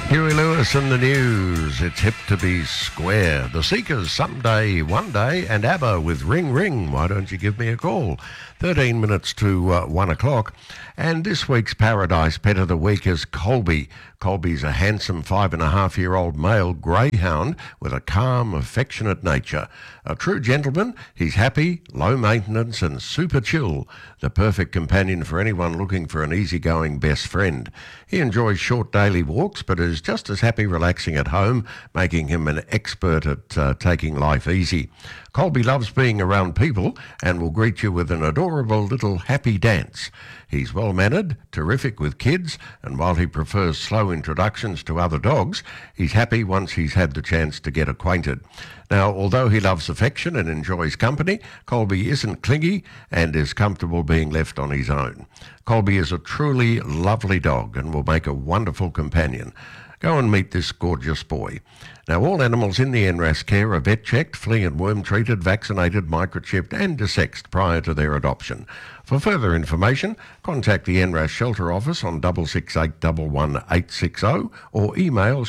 Huey Lewis in the news. It's hip to be square. The Seekers, Someday, One Day, and ABBA with Ring Ring. Why don't you give me a call? 13 minutes to 1 o'clock. And this week's Paradise Pet of the Week is Colby. Colby's a handsome 5.5-year-old male greyhound with a calm, affectionate nature. A true gentleman, he's happy, low maintenance and super chill. The perfect companion for anyone looking for an easygoing best friend. He enjoys short daily walks but is just as happy relaxing at home, making him an expert at taking life easy. Colby loves being around people and will greet you with an adorable little happy dance. He's well-mannered, terrific with kids, and while he prefers slow introductions to other dogs, he's happy once he's had the chance to get acquainted. Now, although he loves affection and enjoys company, Colby isn't clingy and is comfortable being left on his own. Colby is a truly lovely dog and will make a wonderful companion. Go and meet this gorgeous boy. Now, all animals in the NRAS care are vet-checked, flea and worm treated, vaccinated, microchipped and desexed prior to their adoption. For further information, contact the NRAS Shelter Office on 668 11860 or email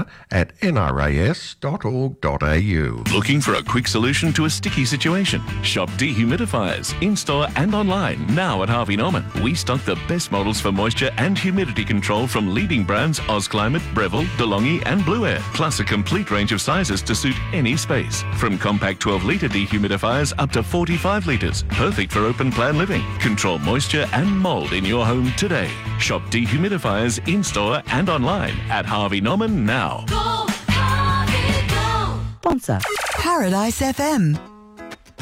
shelter@nras.org.au. Looking for a quick solution to a sticky situation? Shop dehumidifiers in-store and online now at Harvey Norman. We stock the best models for moisture and humidity control from leading brands OzClimate, Breville, DeLonghi and Blue Air, plus a complete range of sizes to suit any space. From compact 12-litre dehumidifiers up to 45 litres, perfect for open plan living. Control moisture and mould in your home today. Shop dehumidifiers in-store and online at Harvey Norman now. Go, Harvey, go. Sponsor Paradise FM.